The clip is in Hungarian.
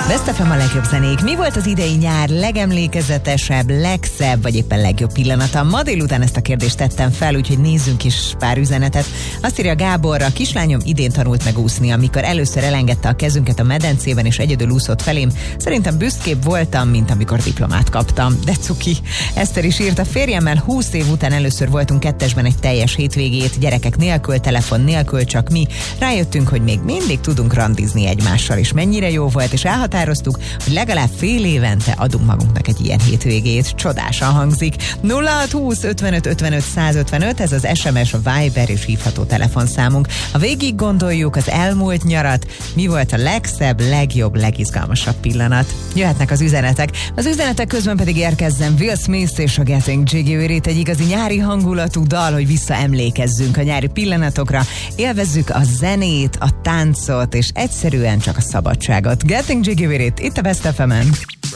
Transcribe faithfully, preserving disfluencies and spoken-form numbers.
Best ef em a legjobb zenék. Mi volt az idei nyár legemlékezetesebb, legszebb, vagy éppen legjobb pillanata? Ma délután ezt a kérdést tettem fel, úgyhogy nézzünk is pár üzenetet. Azt írja Gábor, a kislányom idén tanult meg úszni, amikor először elengedte a kezünket a medencében és egyedül úszott felém. Szerintem büszkébb voltam, mint amikor diplomát kaptam. De cuki. Eszter is írt, a férjemmel húsz év után először voltunk kettesben egy teljes hétvégét, gyerekek nélkül, telefon nélkül, csak mi. Rájöttünk, hogy még mindig tudunk randizni egymással, és mennyire jó volt, és elhatároztuk, hogy legalább fél évente adunk magunknak egy ilyen hétvégét. Csodásan hangzik. nulla hat húsz ötvenöt ötvenöt százötvenöt, ez az es em es, a Viber és hívható telefonszámunk. Ha végig gondoljuk az elmúlt nyarat, mi volt a legszebb, legjobb, legizgalmasabb pillanat? Jöhetnek az üzenetek. Az üzenetek közben pedig érkezzen Will Smith és a Getting Jiggy With It, egy igazi nyári hangulatú dal, hogy visszaemlékezzünk a nyári pillanatokra, élvezzük a zenét, a táncot, és egyszerűen csak a szabadságot. Getting Jiggy With It, itt a Best ef emen.